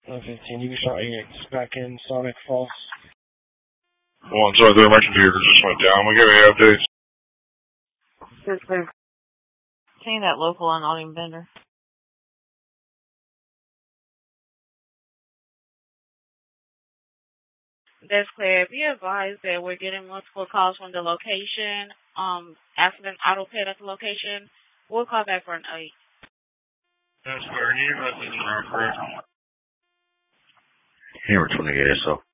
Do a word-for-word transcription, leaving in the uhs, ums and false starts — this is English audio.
one fifteen, you can start E X back in Sonic Falls. One, sorry, the emergency vehicle just went down. We give you updates. That's clear. Seeing that local on Audium Bender. That's clear. Be advised that we're getting multiple calls from the location. Um, accident auto pit at the location. We'll call back for an eight. That's clear. You message around, correct? Hammer twenty-eight S O.